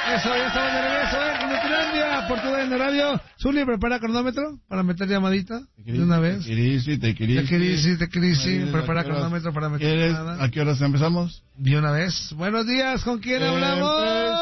Eso, ya estamos de regreso en Inutilandia, por tu DN Radio. Zuli, prepara cronómetro para meter llamadita de una vez. Te querís, prepara cronómetro para meter llamada. ¿A qué horas empezamos? De una vez. Buenos días, ¿con quién hablamos?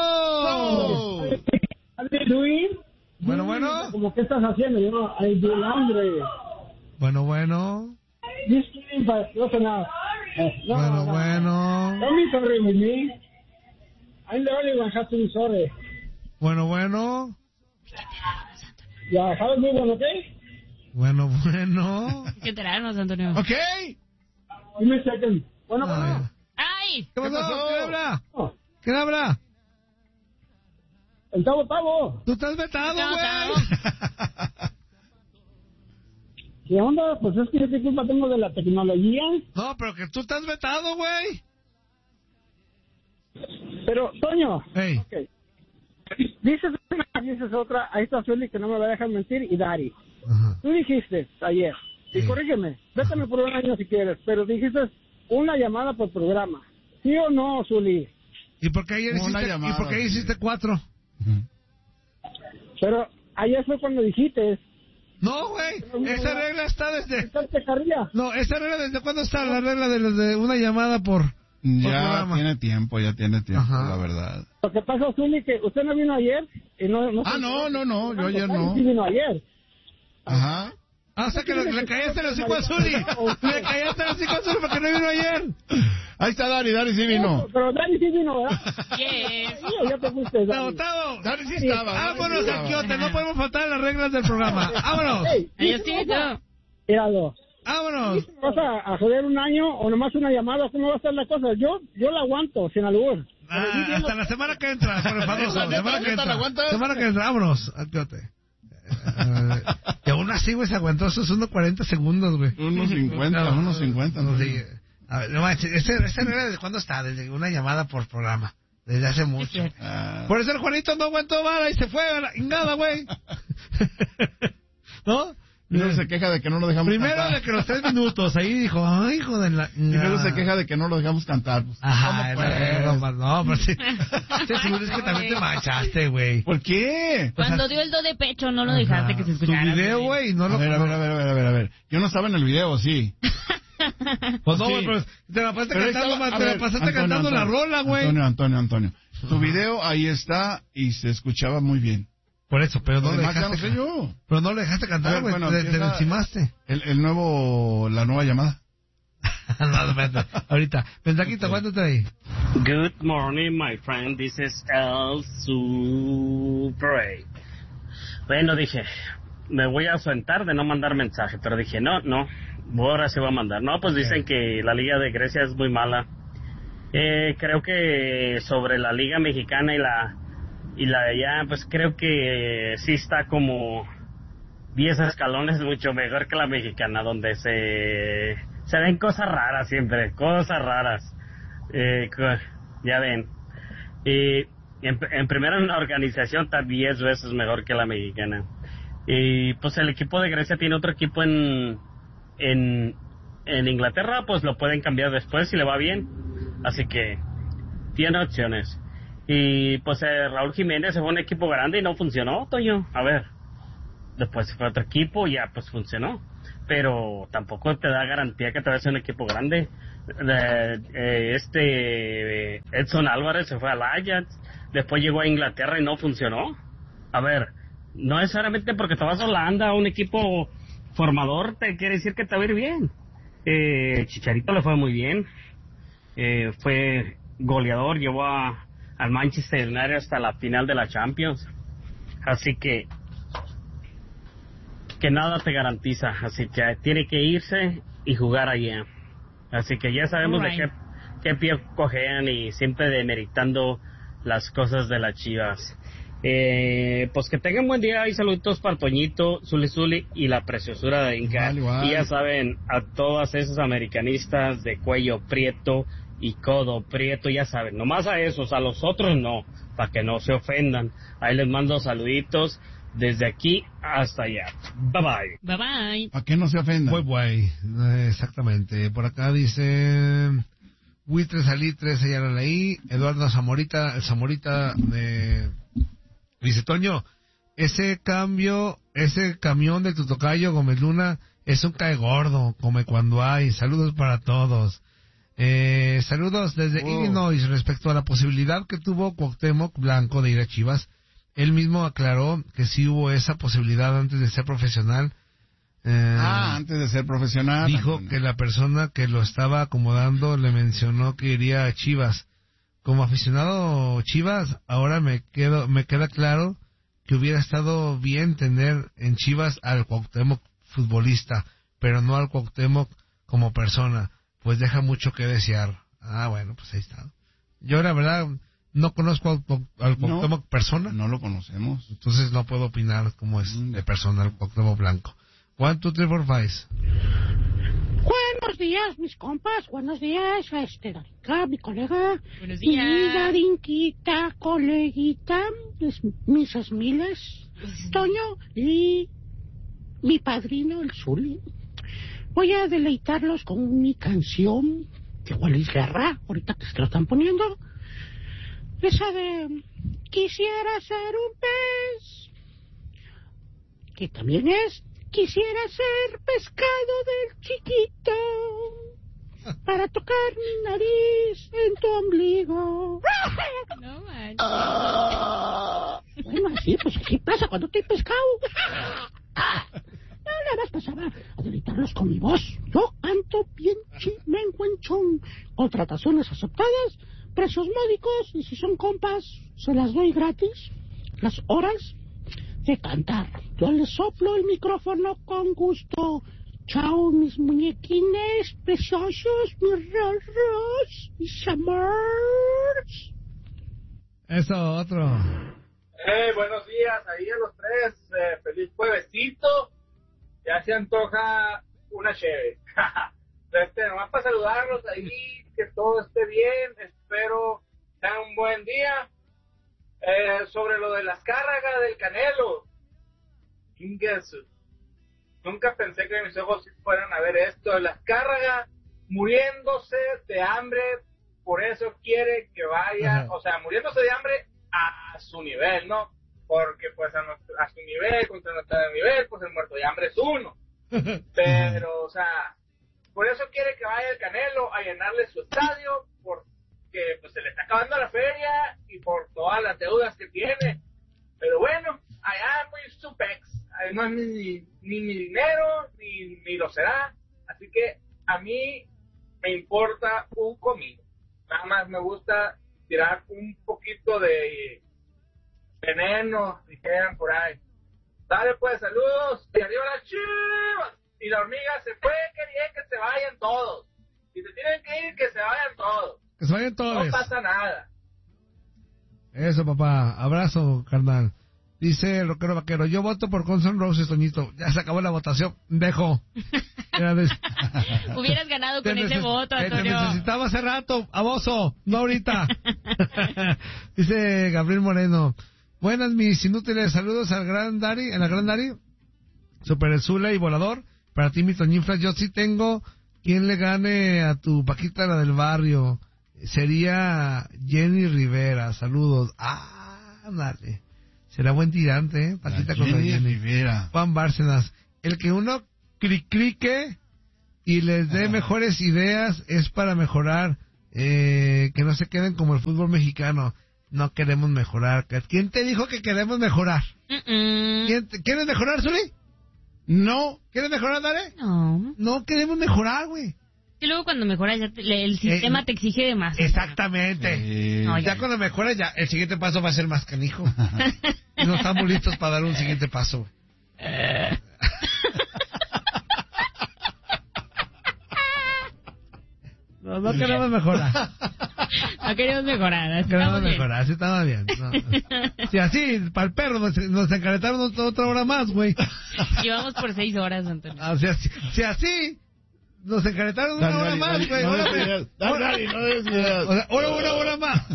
Luis. Bueno. ¿Cómo qué estás haciendo? Yo, hay hambre. Bueno. Just kidding, but no nada. Bueno. Don't be sorry with me. I'm the only one has to be sorry. Bueno. Yeah, have a good one, okay? Bueno. ¿Qué traemos, Antonio? Ok. Give me a second. Bueno. ¡Ay! ¿Qué pasó? ¿Quién habla? Oh. ¿Quién habla? El Tavo. Tú estás vetado, güey. ¿Qué onda? Pues es que yo qué culpa tengo de la tecnología. No, pero que tú estás vetado, güey. Pero, Toño. Hey. Okay. Dices una, dices otra. Ahí está Zuli que no me va a dejar mentir y Dari. Ajá. Tú dijiste ayer, y corrígeme, vétame por un año si quieres, pero dijiste una llamada por programa. ¿Sí o no, Zuli? ¿Y por qué ayer hiciste 4? Pero ayer fue cuando dijiste. No, güey, esa regla está desde... No, esa regla desde cuándo está la regla de una llamada por programa. Tiene tiempo, Ajá. La verdad. Lo que pasa, Zuli, que usted no vino ayer y no yo ayer no. Sí vino ayer. Ajá. O sea que le callaste el hocico a Zuli. Le callaste el hocico a Zuli porque no vino ayer. Ahí está Dari sí vino. Pero Dari sí vino, ¿verdad? Yes. Ya te fuiste, Dari. Dari sí estaba. Vámonos al quiote, no podemos faltar a las reglas del programa. Vámonos. Míralo. Vámonos. ¿Vas a joder un año o nomás una llamada? ¿Cómo va a estar la cosa? Yo la aguanto, sin albur. Hasta la semana que entra, por el famoso. Semana que entra, vámonos al quiote. Y aún así, güey, se aguantó esos 1:40 segundos, güey. 1:50. No, sí. A ver, no manches, ¿esta regla desde cuándo está? Desde una llamada por programa. Desde hace mucho. Por eso el Juanito no aguantó vara y se fue a la ingada, güey. ¿No? Primero se queja de que no lo dejamos cantar. cantar. De que los 3 minutos, ahí dijo, ay, hijo de la... Y luego se queja de que no lo dejamos cantar. Pues, ajá, no, pero sí. Es que también te manchaste, güey. ¿Por qué? Cuando dio el do de pecho, no lo dejaste que se escuchara. Tu video, güey, no lo... A ver. Yo no estaba en el video, sí. Pues no, güey, pero te la pasaste cantando la rola, güey. Antonio. Tu video ahí está y se escuchaba muy bien. Por eso, pero no le dejaste cantar, güey, te lo encimaste. La nueva llamada. No, espérate, ahorita. Pensaquito, aguántate ahí. Good morning, my friend, this is El Super. Bueno, dije, me voy a ausentar de no mandar mensaje, pero dije, no, ahora sí voy a mandar. No, pues dicen que la Liga de Grecia es muy mala. Creo que sobre la Liga Mexicana y la de allá, pues creo que sí está como 10 escalones mucho mejor que la mexicana, donde se ven cosas raras siempre, ya ven. Y en primera organización está 10 veces mejor que la mexicana. Y pues el equipo de Grecia tiene otro equipo en Inglaterra, pues lo pueden cambiar después si le va bien. Así que tiene opciones. Y pues Raúl Jiménez se fue a un equipo grande y no funcionó, Toño. A ver, después se fue a otro equipo y ya pues funcionó. Pero tampoco te da garantía que te vaya a ser un equipo grande. Edson Álvarez se fue al Ajax, después llegó a Inglaterra y no funcionó. A ver, no necesariamente porque te vas a Holanda, a un equipo formador, te quiere decir que te va a ir bien. Chicharito le fue muy bien. Fue goleador, llevó al Manchester United hasta la final de la Champions. Así que nada te garantiza, así que tiene que irse y jugar allá. Así que ya sabemos de qué pie cojean y siempre demeritando las cosas de las Chivas. Pues que tengan buen día y saluditos para Toñito, Zuli y la preciosura de Inca. Igual. Y ya saben, a todas esas americanistas de cuello prieto y codo prieto, ya saben, nomás a esos, a los otros no, para que no se ofendan. Ahí les mando saluditos desde aquí hasta allá. Bye bye. ¿Para qué no se ofendan? Exactamente. Por acá dice Buitres Alitres, ya lo leí. Eduardo Zamorita, el Zamorita dice, Toño, ese camión de tu tocayo Gómez Luna es un cae gordo, come cuando hay. Saludos para todos. Saludos desde Illinois. Respecto a la posibilidad que tuvo Cuauhtémoc Blanco de ir a Chivas, él mismo aclaró que sí hubo esa posibilidad antes de ser profesional. Antes de ser profesional. Dijo que la persona que lo estaba acomodando le mencionó que iría a Chivas. Como aficionado Chivas, ahora me queda claro que hubiera estado bien tener en Chivas al Cuauhtémoc futbolista, pero no al Cuauhtémoc como persona, pues deja mucho que desear. Bueno, pues ahí está. Yo la verdad no conozco al Cuauhtémoc persona. No lo conocemos. Entonces no puedo opinar cómo es de persona el Cuauhtémoc Blanco. 1, 2, 3, 4, 5. Buenos días, mis compas. Buenos días, Darinka, mi colega. Buenos días. Mi Darinquita, coleguita, mis miles, Toño y mi padrino, el Zuli. Voy a deleitarlos con mi canción de Wallis Guerra, ahorita que se lo están poniendo. Esa de Quisiera ser un pez, que también es Quisiera ser pescado del chiquito para tocar mi nariz en tu ombligo. No, man. Bueno, así, pues así pasa cuando estoy pescado. No, nada más pasaba a deleitarlos con mi voz. Yo canto bien chimenguenchón. Contrataciones aceptadas, precios módicos, y si son compas, se las doy gratis. Las horas de cantar. Yo les soplo el micrófono con gusto. Chao, mis muñequines preciosos, mis raros, mis amores. Eso, otro. Buenos días ahí a los tres. Feliz juevesito. Ya se antoja una cheve. Nomás para saludarlos ahí, que todo esté bien. Espero tengan un buen día. Sobre lo de las cárragas del Canelo. Nunca pensé que mis ojos fueran a ver esto. Las cárragas muriéndose de hambre, por eso quiere que vaya, o sea, muriéndose de hambre a su nivel, ¿no? Porque pues a su nivel, contra nuestro nivel, pues el muerto de hambre es uno. Pero, o sea, por eso quiere que vaya el Canelo a llenarle su estadio, porque pues se le está acabando la feria y por todas las deudas que tiene. Pero bueno, allá muy supex, no es ni mi dinero, ni lo será. Así que a mí me importa un comino. Nada más me gusta tirar un poquito de veneno, dijeran por ahí. Dale pues, saludos, y arriba las Chivas. Y la hormiga se fue, que bien que se vayan todos. Si se tienen que ir, que se vayan todos. Que se vayan todos. No pasa nada. Eso, papá. Abrazo, carnal. Dice el rockero vaquero, yo voto por Guns N' Roses, Toñito. Ya se acabó la votación. Dejo. Hubieras ganado con ese voto, Antonio. Te necesitaba hace rato, aboso, no ahorita. Dice Gabriel Moreno, buenas mis inútiles, saludos al Gran Dari, en la Gran Dari, Super Zula y Volador. Para ti, mi Toñinflas, yo sí tengo quien le gane a tu Paquita, la del barrio. Sería Jenny Rivera, saludos. Dale. Será buen tirante, ¿eh? Paquita contra Jenny Rivera. Juan Bárcenas. El que uno clique y les dé mejores ideas es para mejorar, que no se queden como el fútbol mexicano. No queremos mejorar. ¿Quién te dijo que queremos mejorar? ¿Quieres mejorar, Zuli? No. ¿Quieres mejorar, Dale? No. No queremos mejorar, güey. Y luego cuando mejoras ya el sistema te exige de más. Exactamente. No, ya cuando mejoras ya el siguiente paso va a ser más canijo. No estamos listos para dar un siguiente paso. No queremos mejorar. No queremos mejorar. Queremos mejorar, así estaba bien. No. Si así, para el perro nos encaretaron otra hora más, güey. Llevamos por 6 horas, Antonio. Si así... Nos encaretaron una hora más, güey. Ahora una hora más.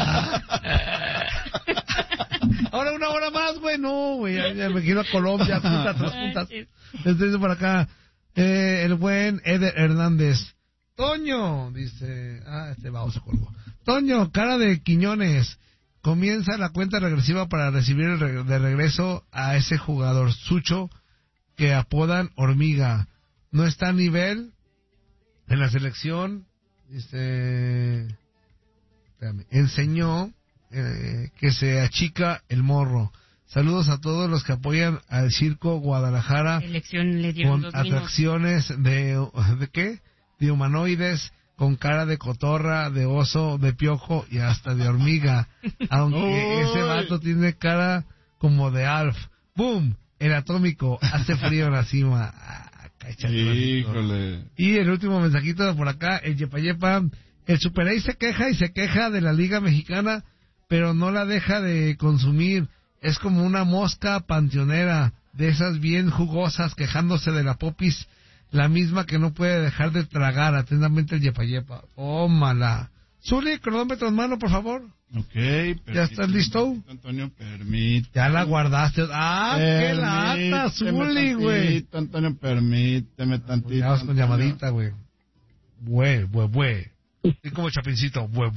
Ahora una hora más, güey. No, güey. Ya me quiero a Colombia. Tres puntas. Entonces por acá, el buen Eder Hernández. Toño, dice, vamos a colgo. Toño, cara de Quiñones, comienza la cuenta regresiva para recibir de regreso a ese jugador sucho que apodan Hormiga. No está a nivel en la selección, dice, enseñó que se achica el morro. Saludos a todos los que apoyan al Circo Guadalajara con atracciones de ¿qué? De humanoides con cara de cotorra, de oso, de piojo y hasta de hormiga. Aunque ese vato tiene cara como de Alf. ¡Boom! El atómico hace frío en la cima. Híjole. Y el último mensajito por acá, el Yepa Yepa. El Super A se queja y se queja de la Liga Mexicana, pero no la deja de consumir. Es como una mosca panteonera, de esas bien jugosas, quejándose de la popis, la misma que no puede dejar de tragar. Atentamente el Yepa Yepa. ¡Tómala! Zuli, cronómetro en mano, por favor. Ok. ¿Ya estás listo? Antonio, permíteme. Ya la guardaste. ¡Qué lata, Zuli, güey! Antonio, permíteme tantito. Ya vas con llamadita, güey. Güey. Y como Chapincito. Güey.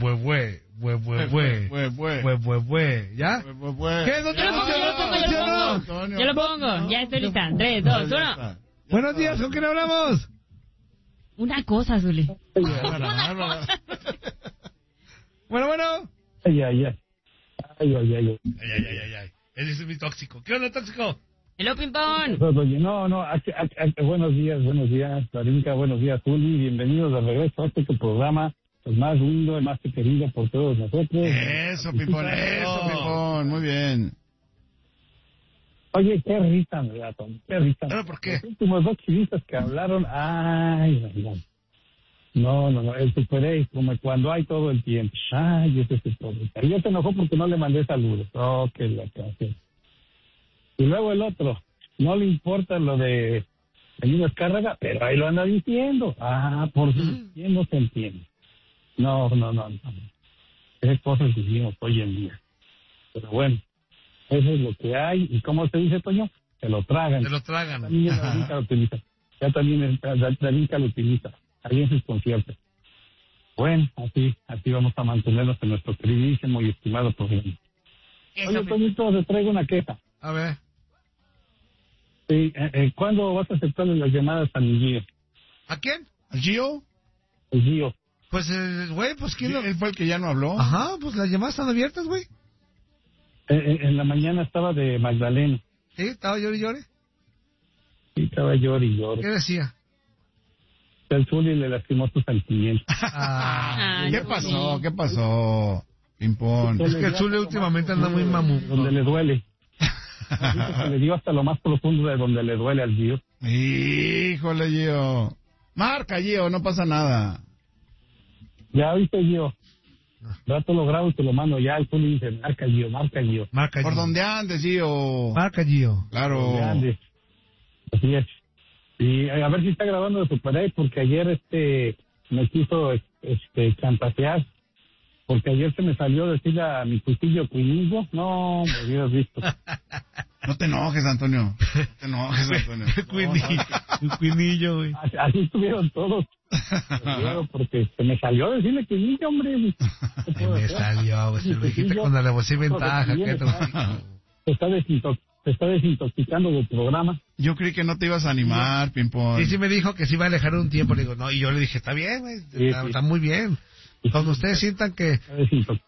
¿Ya? ¿Qué? ¿No tienes funcionó? Yo lo pongo. Ya estoy lista. 3, 2, 1. Buenos días, ¿con quién hablamos? Una cosa, Zuli. Bueno. Ay. Ese es mi tóxico. ¿Qué onda, tóxico? Hello, Pimpón. No, buenos días, Clarinka, buenos días, Zuli, bienvenidos de regreso a este programa, el más lindo, el más querido por todos nosotros. Eso, Pipón, muy bien. Oye, qué risa me da, Tom, qué risa. ¿Pero por qué? Los últimos 2 chivistas que hablaron, no, el Super A, como cuando hay todo el tiempo, ese es el problema. Y yo se enojó porque no le mandé saludos, que la canción. Y luego el otro, no le importa lo de Emilio Azcárraga, pero ahí lo anda diciendo. Por fin, ¿quién no se entiende? No. Esas cosas que hicimos hoy en día. Pero bueno, eso es lo que hay. ¿Y cómo se dice, Toño? Se lo tragan. También Darinka lo utiliza. Ya también Darinka lo utiliza. Ahí en sus conciertos. Bueno, así vamos a mantenernos en nuestro queridísimo y estimado programa. Oye, Toñito, te traigo una queja. A ver. Sí, ¿cuándo vas a aceptarle las llamadas a mi Gio? ¿A quién? ¿Al Gio? El Gio. Pues güey, ¿quién ¿Él fue el que ya no habló? Ajá, pues las llamadas están abiertas, güey. En la mañana estaba de Magdalena. ¿Sí? ¿Estaba llore? Sí, estaba llore. ¿Qué decía? El Zuli le lastimó sus sentimientos. ¿Qué pasó? Pimpón. Es que el Zuli últimamente anda muy mamú. Donde le duele. Se le dio hasta lo más profundo de donde le duele al Gio. Híjole, Gio. Marca, Gio, no pasa nada. Ya viste, Gio. Rato lo grabo y te lo mando. Ya el Zuli dice, marca, Gio. ¿Por dónde andes, Gio? Marca, Gio. Claro. Por donde andes. Así es. Y a ver si está grabando de Super A, porque ayer me quiso chantajear, porque ayer se me salió decirle a mi cuchillo Cuinillo. No, me hubieras visto. No te enojes, Antonio. Cuinillo, güey. Así estuvieron todos. Porque se me salió decirle Cuinillo, hombre. Me salió, güey. Se lo dijiste con la alevosía y ventaja. Se está desintoxicando del programa. Yo creí que no te ibas a animar, Pimpón. Sí me dijo que se iba a alejar un tiempo. Le digo, no, y yo le dije, está bien, güey, está muy bien. Cuando ustedes sientan que